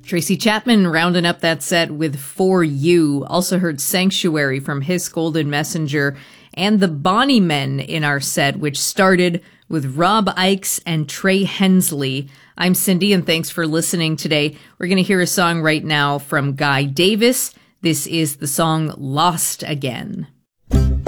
Tracy Chapman rounding up that set with For You. Also heard Sanctuary from His Golden Messenger and the Bonnie Men in our set, which started with Rob Ickes and Trey Hensley. I'm Cindy, and thanks for listening today. We're going to hear a song right now from Guy Davis. This is the song Lost Again.